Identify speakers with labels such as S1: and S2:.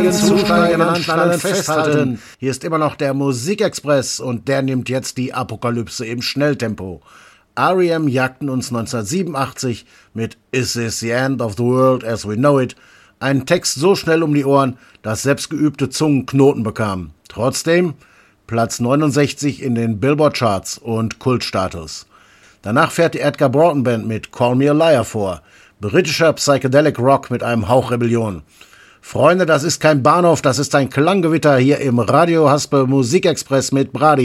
S1: Zusteigen, anschnallen, festhalten. Hier ist immer noch der Musikexpress und der nimmt jetzt die Apokalypse im Schnelltempo. R.E.M. jagten uns 1987 mit Is This the End of the World as We Know It einen Text so schnell um die Ohren, dass selbst geübte Zungen Knoten bekamen. Trotzdem Platz 69 in den Billboard-Charts und Kultstatus. Danach fährt die Edgar Broughton Band mit Call Me a Liar vor. Britischer Psychedelic Rock mit einem Hauch Rebellion. Freunde, das ist kein Bahnhof, das ist ein Klanggewitter hier im Radio Haspe Musikexpress mit Brady.